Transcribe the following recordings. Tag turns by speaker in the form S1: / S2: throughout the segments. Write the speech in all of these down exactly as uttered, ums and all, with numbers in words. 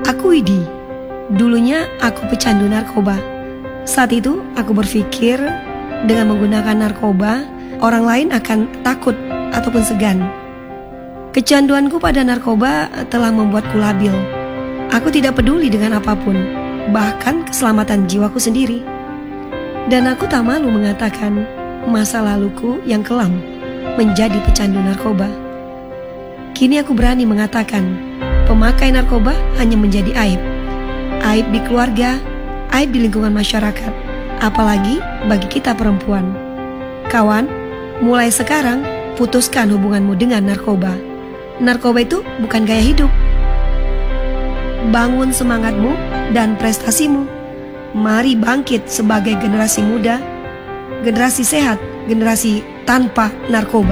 S1: Aku Widi. Dulunya aku pecandu narkoba. Saat itu aku berpikir dengan menggunakan narkoba, orang lain akan takut ataupun segan. Kecanduanku pada narkoba telah membuatku labil. Aku tidak peduli dengan apapun, bahkan keselamatan jiwaku sendiri. Dan aku tak malu mengatakan masa laluku yang kelam menjadi pecandu narkoba. Kini aku berani mengatakan pemakai narkoba hanya menjadi aib. Aib di keluarga, aib di lingkungan masyarakat, apalagi bagi kita perempuan. Kawan, mulai sekarang putuskan hubunganmu dengan narkoba. Narkoba itu bukan gaya hidup. Bangun semangatmu dan prestasimu. Mari bangkit sebagai generasi muda, generasi sehat, generasi tanpa narkoba.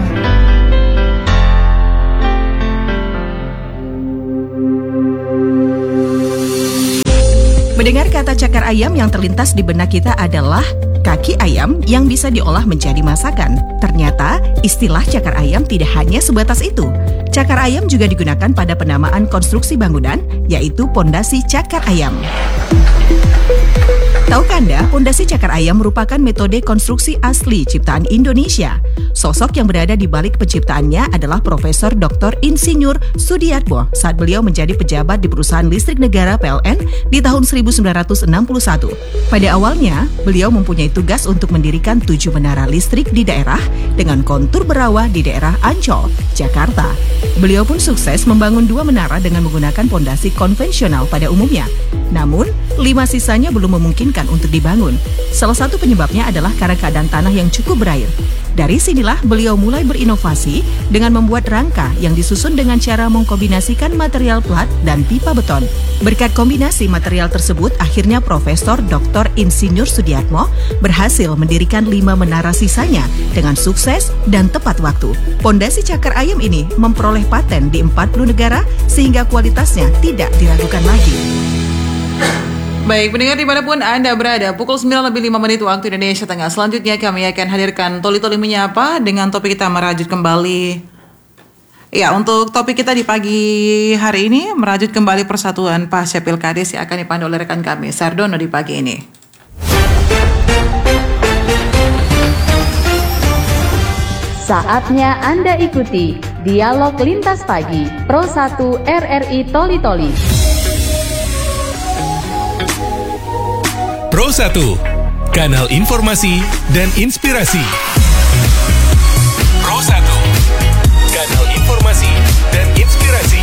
S2: Mendengar kata cakar ayam yang terlintas di benak kita adalah kaki ayam yang bisa diolah menjadi masakan. Ternyata istilah cakar ayam tidak hanya sebatas itu. Cakar ayam juga digunakan pada penamaan konstruksi bangunan, yaitu pondasi cakar ayam. Tahukah Anda, pondasi cakar ayam merupakan metode konstruksi asli ciptaan Indonesia. Sosok yang berada di balik penciptaannya adalah Profesor Doktor Insinyur Sudiatmo saat beliau menjadi pejabat di perusahaan listrik negara P L N di tahun seribu sembilan ratus enam puluh satu. Pada awalnya, beliau mempunyai tugas untuk mendirikan tujuh menara listrik di daerah dengan kontur berawah di daerah Ancol, Jakarta. Beliau pun sukses membangun dua menara dengan menggunakan pondasi konvensional pada umumnya. Namun, lima sisanya belum memungkinkan untuk dibangun. Salah satu penyebabnya adalah karena keadaan tanah yang cukup berair. Dari sinilah beliau mulai berinovasi dengan membuat rangka yang disusun dengan cara mengkombinasikan material plat dan pipa beton. Berkat kombinasi material tersebut, akhirnya Profesor Doktor Insinyur Sudiatmo berhasil mendirikan lima menara sisanya dengan sukses dan tepat waktu. Pondasi cakar ayam ini memperoleh paten di empat puluh negara sehingga kualitasnya tidak diragukan lagi.
S3: Baik, pendengar dimanapun Anda berada, pukul sembilan lebih lima menit waktu Indonesia Tengah. Selanjutnya kami akan hadirkan Toli Toli Menyapa dengan topik kita merajut kembali. Ya, untuk topik kita di pagi hari ini, merajut kembali persatuan pasca Pilkades yang akan dipandu oleh rekan kami, Sardono, di pagi ini.
S4: Saatnya Anda ikuti Dialog Lintas Pagi Pro satu R R I Toli Toli.
S5: Pro satu, kanal informasi dan inspirasi. Pro satu, kanal informasi dan inspirasi.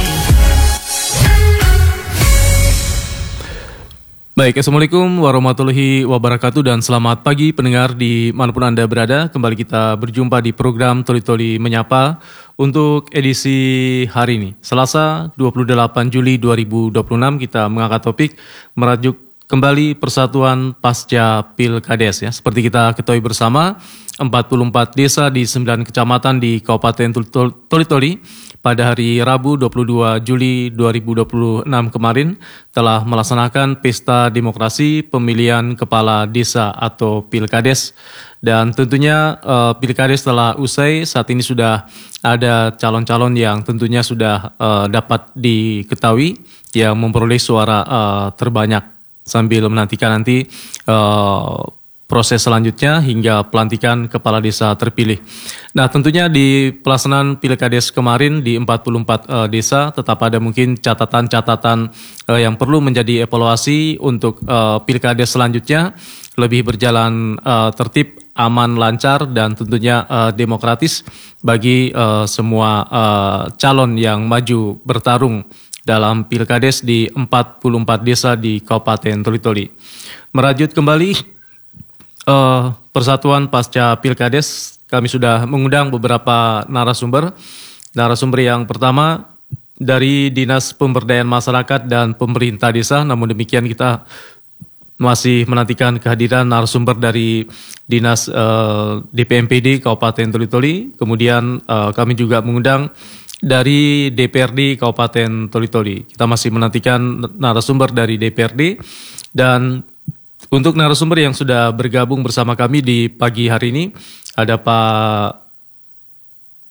S6: Baik, Assalamualaikum warahmatullahi wabarakatuh dan selamat pagi pendengar di manapun Anda berada. Kembali kita berjumpa di program Toli Toli Menyapa untuk edisi hari ini. Selasa dua puluh delapan Juli dua ribu dua puluh enam kita mengangkat topik merajuk kembali persatuan pasca Pilkades ya. Seperti kita ketahui bersama, empat puluh empat desa di sembilan kecamatan di Kabupaten Toli Toli pada hari Rabu dua puluh dua Juli dua ribu dua puluh enam kemarin telah melaksanakan pesta demokrasi pemilihan kepala desa atau Pilkades. Dan tentunya uh, Pilkades telah usai, saat ini sudah ada calon-calon yang tentunya sudah uh, dapat diketahui yang memperoleh suara uh, terbanyak, sambil menantikan nanti uh, proses selanjutnya hingga pelantikan kepala desa terpilih. Nah, tentunya di pelaksanaan Pilkades kemarin di empat puluh empat uh, desa tetap ada mungkin catatan-catatan uh, yang perlu menjadi evaluasi untuk uh, Pilkades selanjutnya lebih berjalan uh, tertib, aman, lancar, dan tentunya uh, demokratis bagi uh, semua uh, calon yang maju bertarung dalam Pilkades di empat puluh empat desa di Kabupaten Toli Toli. Merajut kembali uh, persatuan pasca Pilkades, kami sudah mengundang beberapa narasumber. Narasumber yang pertama dari Dinas Pemberdayaan Masyarakat dan Pemerintah Desa, namun demikian kita masih menantikan kehadiran narasumber dari Dinas uh, D P M P D Kabupaten Toli Toli. Kemudian uh, kami juga mengundang dari D P R D Kabupaten Toli Toli. Kita masih menantikan narasumber dari D P R D. Dan untuk narasumber yang sudah bergabung bersama kami di pagi hari ini, ada Pak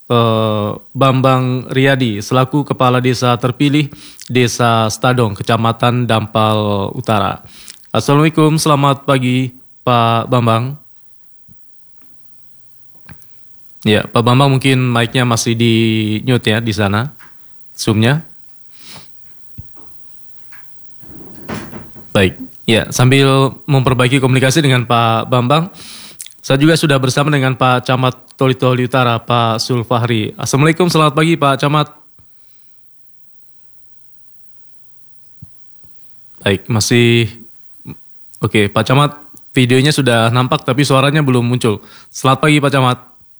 S6: eh, Bambang Riyadi selaku Kepala Desa terpilih Desa Stadong, Kecamatan Dampal Utara. Assalamualaikum, selamat pagi Pak Bambang. Ya, Pak Bambang mungkin mic-nya masih di mute ya di sana, Zoom-nya. Baik, ya sambil memperbaiki komunikasi dengan Pak Bambang, saya juga sudah bersama dengan Pak Camat Toli-Toli Utara, Pak Sulfahri. Assalamualaikum, selamat pagi Pak Camat. Baik, masih oke Pak Camat, videonya sudah nampak tapi suaranya belum muncul. Selamat pagi Pak Camat.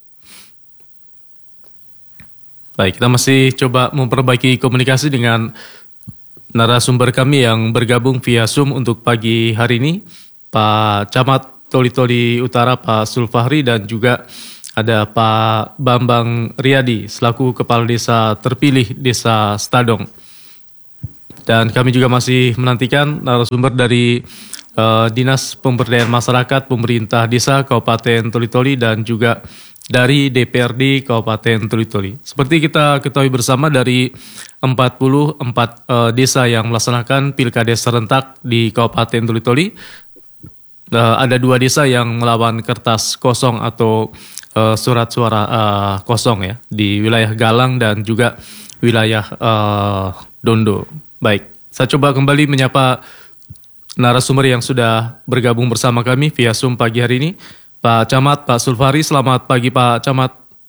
S6: Baik, kita masih coba memperbaiki komunikasi dengan narasumber kami yang bergabung via Zoom untuk pagi hari ini, Pak Camat Toli-Toli Utara, Pak Sulfahri, dan juga ada Pak Bambang Riyadi selaku Kepala Desa terpilih Desa Stadong. Dan kami juga masih menantikan narasumber dari uh, Dinas Pemberdayaan Masyarakat Pemerintah Desa Kabupaten Toli-Toli dan juga dari D P R D Kabupaten Toli-Toli. Seperti kita ketahui bersama, dari empat puluh empat uh, desa yang melaksanakan pilkades serentak di Kabupaten Toli-Toli, uh, ada dua desa yang melawan kertas kosong atau uh, surat suara uh, kosong ya, di wilayah Galang dan juga wilayah uh, Dondo. Baik, saya coba kembali menyapa narasumber yang sudah bergabung bersama kami via Zoom pagi hari ini. Pak Camat, Pak Sulfahri, selamat pagi Pak Camat.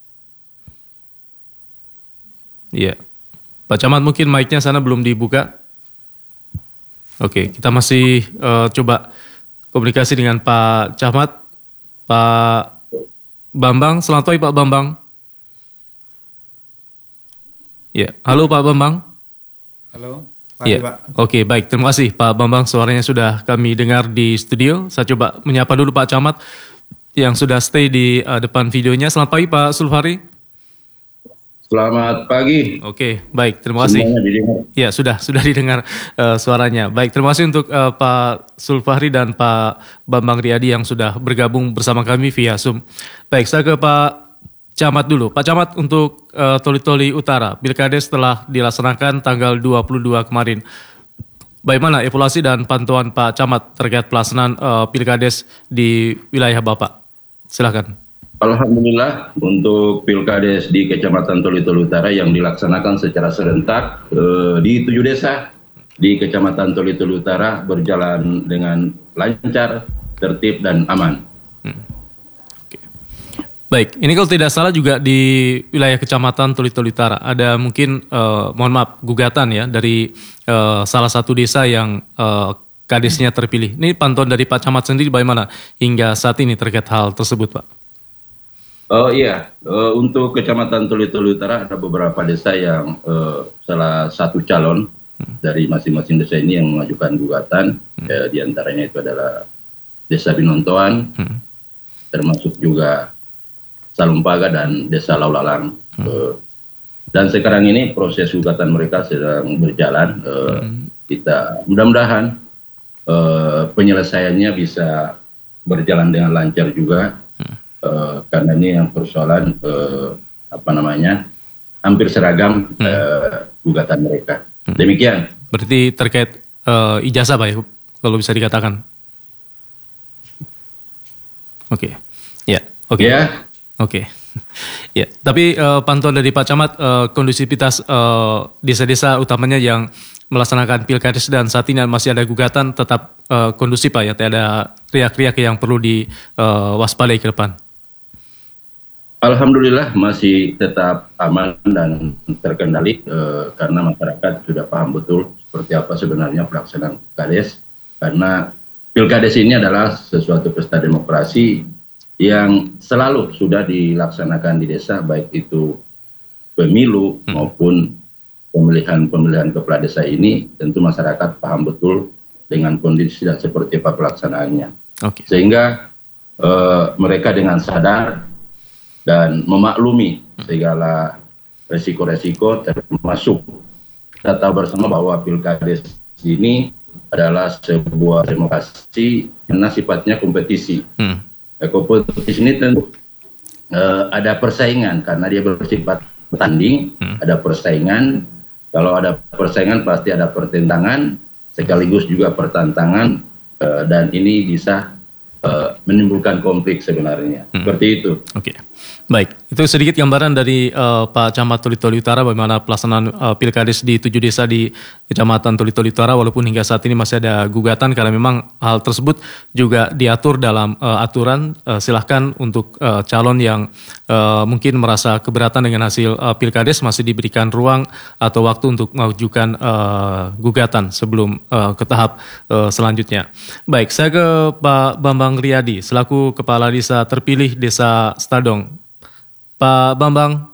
S6: Iya, Pak Camat mungkin mic-nya sana belum dibuka. Oke, kita masih uh, coba komunikasi dengan Pak Camat. Pak Bambang, selamat pagi Pak Bambang. Iya, halo Pak Bambang.
S7: Halo.
S6: Iya, oke baik, terima kasih Pak Bambang, suaranya sudah kami dengar di studio. Saya coba menyapa dulu Pak Camat yang sudah stay di uh, depan videonya. Selamat pagi Pak Sulfahri.
S7: Selamat pagi.
S6: Oke, baik, terima kasih.
S7: Semuanya didengar.
S6: Ya, sudah sudah didengar uh, suaranya. Baik, terima kasih untuk uh, Pak Sulfahri dan Pak Bambang Riyadi yang sudah bergabung bersama kami via Zoom. Baik, saya ke Pak Camat dulu. Pak Camat, untuk uh, Toli-Toli Utara, pilkades telah dilaksanakan tanggal dua puluh dua kemarin. Bagaimana evaluasi dan pantauan Pak Camat terkait pelaksanaan uh, pilkades di wilayah Bapak? Silakan.
S7: Alhamdulillah, untuk pilkades di Kecamatan Toli-Toli Utara yang dilaksanakan secara serentak eh, di tujuh desa di Kecamatan Toli-Toli Utara berjalan dengan lancar, tertib, dan aman.
S6: Hmm. Oke. Baik, ini kalau tidak salah juga di wilayah Kecamatan Toli-Toli Utara ada mungkin, eh, mohon maaf, gugatan ya dari eh, salah satu desa yang eh, kadesnya terpilih. Ini pantauan dari Pak Camat sendiri bagaimana hingga saat ini terkait hal tersebut, Pak?
S7: Oh iya, uh, untuk Kecamatan Toli-Toli Utara ada beberapa desa yang uh, salah satu calon hmm. dari masing-masing desa ini yang mengajukan gugatan. Hmm. Ya, di antaranya itu adalah Desa Binontoan, hmm. termasuk juga Salumpaga dan Desa Laulalang. Hmm. Uh, dan sekarang ini proses gugatan mereka sedang berjalan. Uh, hmm. Kita mudah-mudahan uh, penyelesaiannya bisa berjalan dengan lancar juga. Uh, karena ini yang persoalan uh, apa namanya hampir seragam hmm. uh, gugatan mereka. Hmm. Demikian.
S6: Berarti terkait uh, ijazah Pak ya, kalau bisa dikatakan. Oke, okay. ya, oke, okay.
S7: ya,
S6: oke, okay. ya. Tapi uh, pantauan dari Pak Camat, uh, kondusivitas uh, desa-desa utamanya yang melaksanakan pilkades dan saat ini masih ada gugatan tetap uh, kondusif Pak ya, tidak ada riak-riak yang perlu diwaspadai uh, ke depan.
S7: Alhamdulillah masih tetap aman dan terkendali eh, karena masyarakat sudah paham betul seperti apa sebenarnya pelaksanaan pilkades, karena pilkades ini adalah sesuatu pesta demokrasi yang selalu sudah dilaksanakan di desa, baik itu pemilu maupun pemilihan-pemilihan kepala desa ini. Tentu masyarakat paham betul dengan kondisi dan seperti apa pelaksanaannya. Okay. Sehingga eh, mereka dengan sadar dan memaklumi segala resiko-resiko, termasuk kita tahu bersama bahwa pilkades ini adalah sebuah demokrasi karena sifatnya kompetisi. Hmm. Kompetisi ini tentu uh, ada persaingan karena dia bersifat tanding, hmm. ada persaingan. Kalau ada persaingan pasti ada pertentangan, sekaligus juga pertentangan, uh, dan ini bisa uh, menimbulkan konflik sebenarnya. Hmm. Seperti itu.
S6: Oke. Okay. Baik, itu sedikit gambaran dari uh, Pak Camat Toli-Toli Utara bagaimana pelaksanaan uh, Pilkades di tujuh desa di Kecamatan Toli-Toli Utara, walaupun hingga saat ini masih ada gugatan karena memang hal tersebut juga diatur dalam uh, aturan. Uh, silahkan untuk uh, calon yang uh, mungkin merasa keberatan dengan hasil uh, Pilkades masih diberikan ruang atau waktu untuk mengajukan uh, gugatan sebelum uh, ke tahap uh, selanjutnya. Baik, saya ke Pak Bambang Riyadi selaku Kepala Desa terpilih Desa Stadong. Pak Bambang,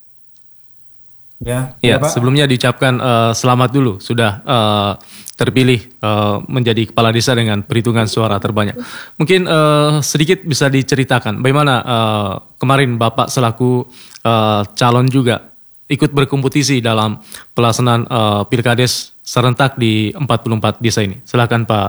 S8: ya,
S6: ya,
S8: ya Pak.
S6: Sebelumnya diucapkan uh, selamat dulu sudah uh, terpilih uh, menjadi kepala desa dengan perhitungan suara terbanyak. Mungkin uh, sedikit bisa diceritakan bagaimana uh, kemarin Bapak selaku uh, calon juga ikut berkompetisi dalam pelaksanaan uh, Pilkades serentak di empat puluh empat desa ini. Silakan Pak